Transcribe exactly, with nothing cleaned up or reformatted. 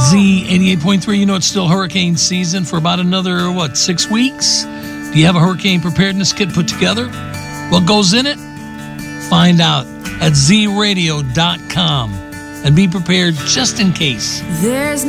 Z eighty-eight point three, you know it's still hurricane season for about another, what, six weeks? Do you have a hurricane preparedness kit put together? What goes in it? Find out at z radio dot com and be prepared just in case. There's